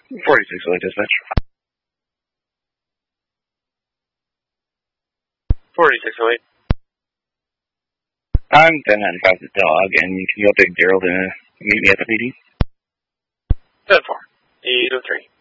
4608 dispatch. 4608. I'm 1095 the dog, and can you update Daryl to meet me at the PD? 10-4. 803.